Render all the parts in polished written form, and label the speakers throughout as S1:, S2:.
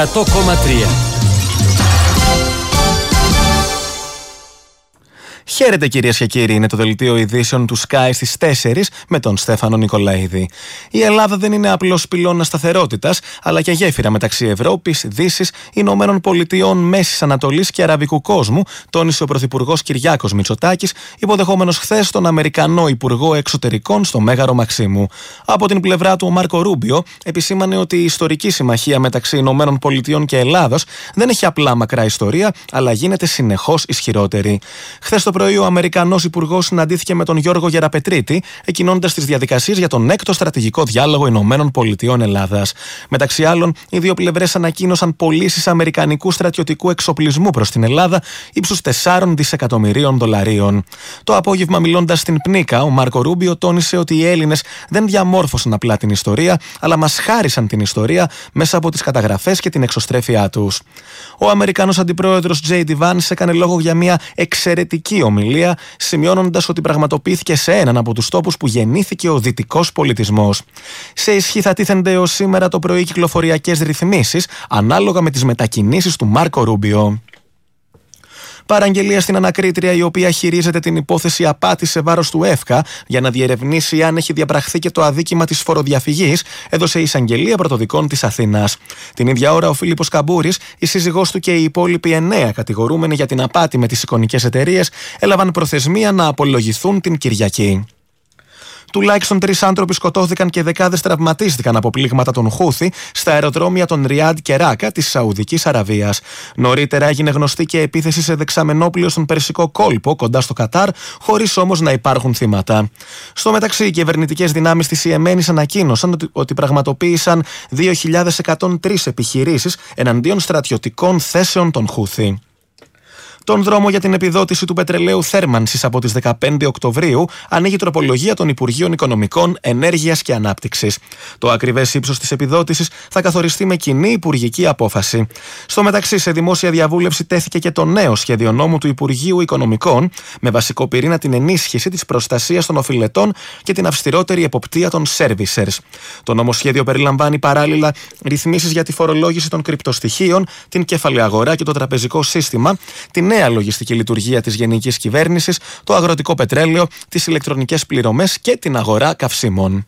S1: 100,3. Χαίρετε κυρίες και κύριοι, είναι το δελτίο ειδήσεων του Sky στις 4 με τον Στέφανο Νικολαίδη. Η Ελλάδα δεν είναι απλώς πυλώνας σταθερότητας, αλλά και γέφυρα μεταξύ Ευρώπης, Δύσης, Ηνωμένων Πολιτειών, Μέσης Ανατολής και Αραβικού κόσμου, τόνισε ο Πρωθυπουργός Κυριάκος Μητσοτάκης, υποδεχόμενος χθες τον Αμερικανό Υπουργό Εξωτερικών στο Μέγαρο Μαξίμου. Από την πλευρά του, ο Μάρκο Ρούμπιο επισήμανε ότι η ιστορική συμμαχία μεταξύ Ηνωμένων Πολιτειών και Ελλάδος δεν έχει απλά μακρά ιστορία, αλλά γίνεται συνεχώς ισχυρότερη. Χθες το πρωί, ο Αμερικανός Υπουργός συναντήθηκε με τον Γιώργο Γεραπετρίτη, εκκινώντας τις διαδικασίες για τον 6ο στρατηγικό διάλογο Ηνωμένων Πολιτειών Ελλάδας. Μεταξύ άλλων, οι δύο πλευρές ανακοίνωσαν πωλήσεις αμερικανικού στρατιωτικού εξοπλισμού προς την Ελλάδα ύψους 4 δισεκατομμυρίων δολαρίων. Το απόγευμα, μιλώντας στην Πνίκα, ο Μάρκο Ρούμπιο τόνισε ότι οι Έλληνες δεν διαμόρφωσαν απλά την ιστορία, αλλά μας χάρισαν την ιστορία μέσα από τις καταγραφές και την εξωστρέφειά τους. Ο Αμερικανός Αντιπρόεδρος J.D. Vance έκανε λόγο για μια εξαιρετική ομιλία, σημειώνοντας ότι πραγματοποιήθηκε σε έναν από τους τόπους που γεννήθηκε ο δυτικός πολιτισμός. Σε ισχύ θα τίθενται ως σήμερα το πρωί κυκλοφοριακές ρυθμίσεις, ανάλογα με τις μετακινήσεις του Μάρκο Ρούμπιο. Παραγγελία στην ανακρίτρια, η οποία χειρίζεται την υπόθεση απάτης σε βάρος του ΕΦΚΑ για να διερευνήσει αν έχει διαπραχθεί και το αδίκημα της φοροδιαφυγής, έδωσε η εισαγγελία πρωτοδικών της Αθήνας. Την ίδια ώρα, ο Φίλιππος Καμπούρης, η σύζυγός του και οι υπόλοιποι 9 κατηγορούμενοι για την απάτη με τις εικονικές εταιρείες έλαβαν προθεσμία να απολογηθούν την Κυριακή. Τουλάχιστον 3 άνθρωποι σκοτώθηκαν και δεκάδες τραυματίστηκαν από πλήγματα των Χούθη στα αεροδρόμια των Ριάντ και Ράκα της Σαουδικής Αραβίας. Νωρίτερα έγινε γνωστή και επίθεση σε δεξαμενόπλαιο στον Περσικό κόλπο, κοντά στο Κατάρ, χωρίς όμως να υπάρχουν θύματα. Στο μεταξύ, οι κυβερνητικές δυνάμεις της Ιεμένης ανακοίνωσαν ότι πραγματοποίησαν 2.103 επιχειρήσεις εναντίον στρατιωτικών θέσεων των Χούθη. Τον δρόμο για την επιδότηση του πετρελαίου θέρμανσης από τις 15 Οκτωβρίου ανοίγει τροπολογία των Υπουργείων Οικονομικών, Ενέργειας και Ανάπτυξης. Το ακριβές ύψος της επιδότησης θα καθοριστεί με κοινή υπουργική απόφαση. Στο μεταξύ, σε δημόσια διαβούλευση τέθηκε και το νέο σχέδιο νόμου του Υπουργείου Οικονομικών, με βασικό πυρήνα την ενίσχυση της προστασίας των οφειλετών και την αυστηρότερη εποπτεία των servicers. Το νομοσχέδιο περιλαμβάνει παράλληλα ρυθμίσεις για τη φορολόγηση των κρυπτοστοιχείων, την κεφαλαιαγορά και το τραπεζικό σύστημα, την νέα λογιστική λειτουργία της γενικής κυβέρνησης, το αγροτικό πετρέλαιο, τις ηλεκτρονικές πληρωμές και την αγορά καυσίμων.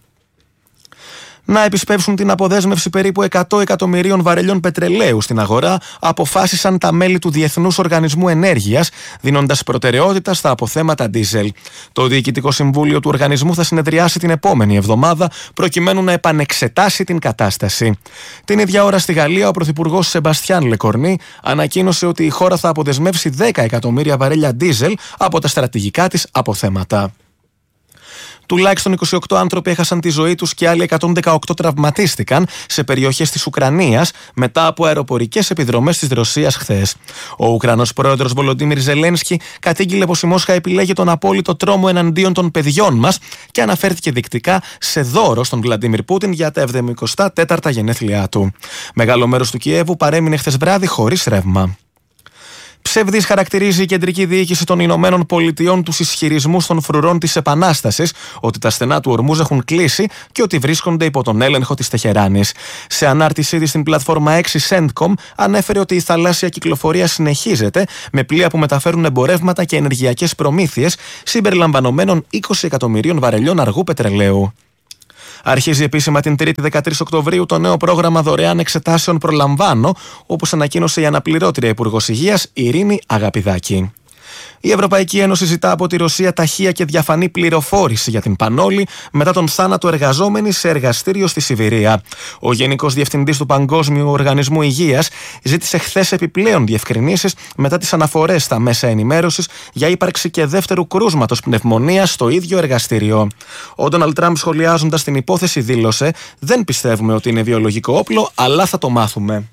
S1: Να επισπεύσουν την αποδέσμευση περίπου 100 εκατομμυρίων βαρελιών πετρελαίου στην αγορά αποφάσισαν τα μέλη του Διεθνούς Οργανισμού Ενέργειας, δίνοντας προτεραιότητα στα αποθέματα ντίζελ. Το Διοικητικό Συμβούλιο του οργανισμού θα συνεδριάσει την επόμενη εβδομάδα προκειμένου να επανεξετάσει την κατάσταση. Την ίδια ώρα στη Γαλλία, ο Πρωθυπουργός Σεμπαστιάν Λεκορνί ανακοίνωσε ότι η χώρα θα αποδεσμεύσει 10 εκατομμύρια βαρέλια ντίζελ από τα στρατηγικά της αποθέματα. Τουλάχιστον 28 άνθρωποι έχασαν τη ζωή τους και άλλοι 118 τραυματίστηκαν σε περιοχές της Ουκρανίας μετά από αεροπορικές επιδρομές της Ρωσίας χθες. Ο Ουκρανός πρόεδρος Βολοντίμιρ Ζελένσκι κατήγγειλε πως η Μόσχα επιλέγει τον απόλυτο τρόμο εναντίον των παιδιών μας και αναφέρθηκε δεικτικά σε δώρο στον Βλαντίμιρ Πούτιν για τα 74 γενέθλιά του. Μεγάλο μέρος του Κιέβου παρέμεινε χθες βράδυ χωρίς ρεύμα. Ψευδής χαρακτηρίζει η κεντρική διοίκηση των Ηνωμένων Πολιτειών τους ισχυρισμούς των φρουρών της Επανάστασης ότι τα στενά του Ορμούζ έχουν κλείσει και ότι βρίσκονται υπό τον έλεγχο της Τεχεράνης. Σε ανάρτησή της στην πλατφόρμα X, CENTCOM ανέφερε ότι η θαλάσσια κυκλοφορία συνεχίζεται με πλοία που μεταφέρουν εμπορεύματα και ενεργειακές προμήθειες συμπεριλαμβανομένων 20 εκατομμυρίων βαρελιών αργού πετρελαίου. Αρχίζει επίσημα την 3η 13 Οκτωβρίου το νέο πρόγραμμα δωρεάν εξετάσεων Προλαμβάνω, όπως ανακοίνωσε η αναπληρώτρια Υπουργός Υγείας Ειρήνη Αγαπηδάκη. Η Ευρωπαϊκή Ένωση ζητά από τη Ρωσία ταχεία και διαφανή πληροφόρηση για την Πανόλη μετά τον θάνατο εργαζόμενης σε εργαστήριο στη Σιβηρία. Ο Γενικός Διευθυντής του Παγκόσμιου Οργανισμού Υγείας ζήτησε χθες επιπλέον διευκρινήσεις μετά τις αναφορές στα μέσα ενημέρωσης για ύπαρξη και δεύτερου κρούσματος πνευμονίας στο ίδιο εργαστήριο. Ο Ντόναλντ Τραμπ, σχολιάζοντας την υπόθεση, δήλωσε: «Δεν πιστεύουμε ότι είναι βιολογικό όπλο, αλλά θα το μάθουμε».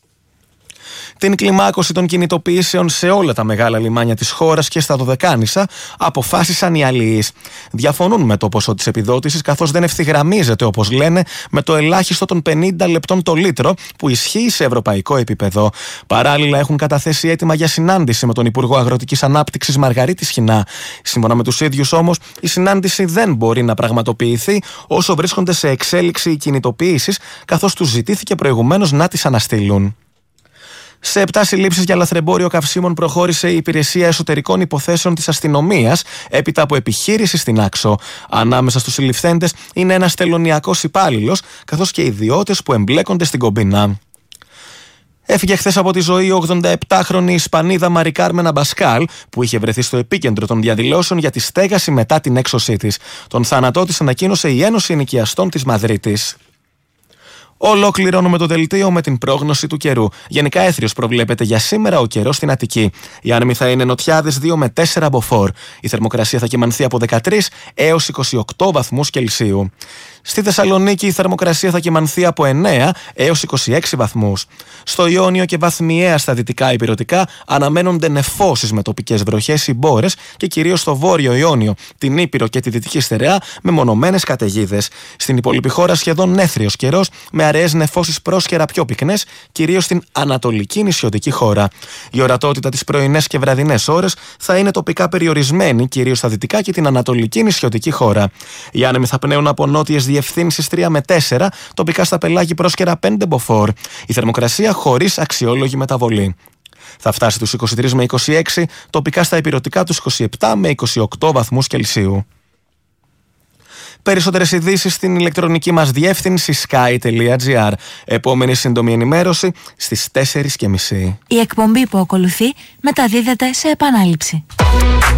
S1: Την κλιμάκωση των κινητοποιήσεων σε όλα τα μεγάλα λιμάνια της χώρας και στα Δωδεκάνησα αποφάσισαν οι αλληλείς. Διαφωνούν με το ποσό της επιδότησης, καθώς δεν ευθυγραμμίζεται, όπως λένε, με το ελάχιστο των 50 λεπτών το λίτρο που ισχύει σε ευρωπαϊκό επίπεδο. Παράλληλα, έχουν καταθέσει αίτημα για συνάντηση με τον Υπουργό Αγροτικής Ανάπτυξης Μαργαρίτη Σχοινά. Σύμφωνα με τους ίδιους όμως, η συνάντηση δεν μπορεί να πραγματοποιηθεί όσο βρίσκονται σε εξέλιξη οι κινητοποιήσεις, καθώς τους ζητήθηκε προηγουμένως να τις αναστείλουν. Σε 7 συλλήψεις για λαθρεμπόριο καυσίμων προχώρησε η Υπηρεσία Εσωτερικών Υποθέσεων της Αστυνομίας έπειτα από επιχείρηση στην Άξο. Ανάμεσα στους συλληφθέντες είναι ένας τελωνειακός υπάλληλος, καθώς και ιδιώτες που εμπλέκονται στην κομπίνα. Έφυγε χθες από τη ζωή η 87χρονη Ισπανίδα Μαρι Κάρμεν Αμπασκάλ, που είχε βρεθεί στο επίκεντρο των διαδηλώσεων για τη στέγαση μετά την έξωσή της. Τον θάνατό της ανακοίνωσε η Ένωση Ενοικιαστών της Μαδρίτης. Ολοκληρώνουμε το δελτίο με την πρόγνωση του καιρού. Γενικά έθριος προβλέπεται για σήμερα ο καιρός στην Αττική. Οι άνεμοι θα είναι νοτιάδες 2 με 4 μποφόρ. Η θερμοκρασία θα κυμανθεί από 13 έως 28 βαθμούς Κελσίου. Στη Θεσσαλονίκη η θερμοκρασία θα κυμανθεί από 9 έως 26 βαθμούς. Στο Ιόνιο και βαθμιαία στα δυτικά ηπειρωτικά αναμένονται νεφώσεις με τοπικές βροχές ή μπόρες και κυρίως στο Βόρειο Ιόνιο, την Ήπειρο και τη Δυτική Στερεά με μονομένες καταιγίδες. Στην υπόλοιπη χώρα σχεδόν έθριος καιρός με αραιές νεφώσεις πρόσκαιρα πιο πυκνές, κυρίως στην ανατολική νησιωτική χώρα. Η ορατότητα τις πρωινές και βραδινές ώρες θα είναι τοπικά περιορισμένη, κυρίως στα δυτικά και την ανατολική νησιωτική χώρα. Οι άνεμοι θα πνέουν από νότιες διευθύνσεις 3 με 4, τοπικά στα πελάγη πρόσκαιρα 5 μποφόρ. Η θερμοκρασία χωρίς αξιόλογη μεταβολή. Θα φτάσει τους 23 με 26, τοπικά στα ηπειρωτικά τους 27 με 28 βαθμούς Κελσίου. Περισσότερες ειδήσεις στην ηλεκτρονική μας διεύθυνση sky.gr. Επόμενη σύντομη ενημέρωση στις 4:30.
S2: Η εκπομπή που ακολουθεί μεταδίδεται σε επανάληψη.